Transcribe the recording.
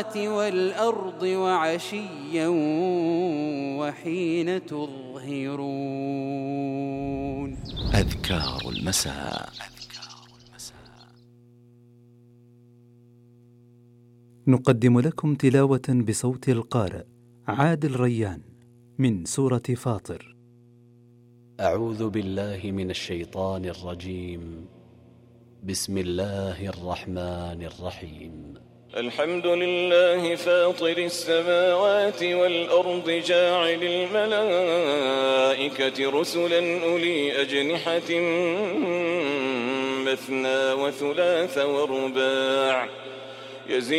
والأرض وعشيا وحين تظهرون. أذكار المساء. نقدم لكم تلاوة بصوت القارئ عادل ريان من سورة فاطر. أعوذ بالله من الشيطان الرجيم. بسم الله الرحمن الرحيم. الحمد لله فاطر السماوات والأرض جاعل الملائكة رسلا أولي أجنحة مثنى وثلاث ورباع